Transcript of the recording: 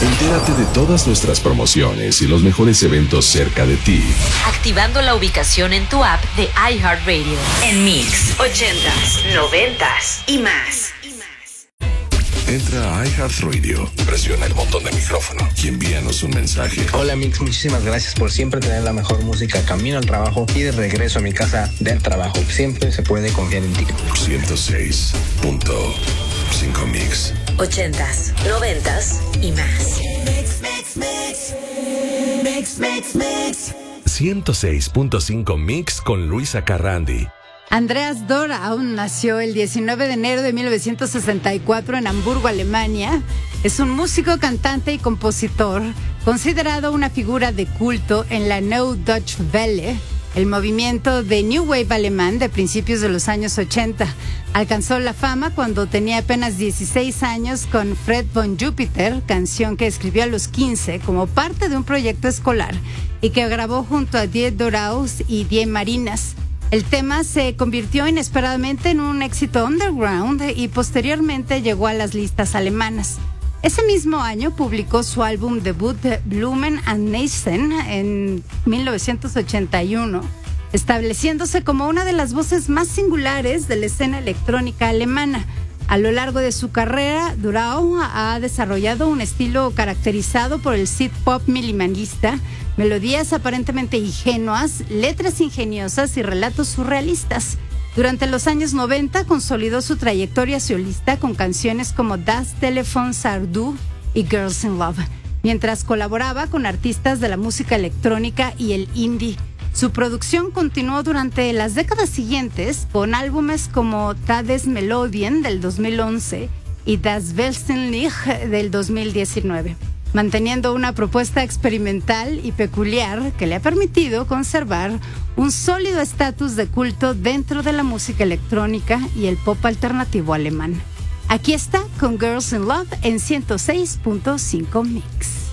Entérate de todas nuestras promociones y los mejores eventos cerca de ti, activando la ubicación en tu app de iHeartRadio. En Mix 80s, 90s y más. Entra a iHeartRadio, presiona el botón de micrófono y envíanos un mensaje. Hola Mix, muchísimas gracias por siempre tener la mejor música camino al trabajo y de regreso a mi casa del trabajo. Siempre se puede confiar en ti. 106.5 Mix. 80s, 90s y más. Mix. 106.5 Mix con Luisa Carrandi. Andreas Dorau nació el 19 de enero de 1964 en Hamburgo, Alemania. Es un músico, cantante y compositor, considerado una figura de culto en la Neue Deutsche Welle, el movimiento de New Wave alemán de principios de los años 80. Alcanzó la fama cuando tenía apenas 16 años con Fred von Jupiter, canción que escribió a los 15 como parte de un proyecto escolar y que grabó junto a Die Doraus y Die Marinas. El tema se convirtió inesperadamente en un éxito underground y posteriormente llegó a las listas alemanas. Ese mismo año publicó su álbum debut Blumen and Nation en 1981, estableciéndose como una de las voces más singulares de la escena electrónica alemana. A lo largo de su carrera, Dorau ha desarrollado un estilo caracterizado por el synth pop minimalista, melodías aparentemente ingenuas, letras ingeniosas y relatos surrealistas. Durante los años 90 consolidó su trayectoria solista con canciones como Das Telefon Sardu y Girls in Love, mientras colaboraba con artistas de la música electrónica y el indie. Su producción continuó durante las décadas siguientes con álbumes como Tades Melodien del 2011 y Das Weltenlied del 2019, manteniendo una propuesta experimental y peculiar que le ha permitido conservar un sólido estatus de culto dentro de la música electrónica y el pop alternativo alemán. Aquí está con Girls in Love en 106.5 Mix.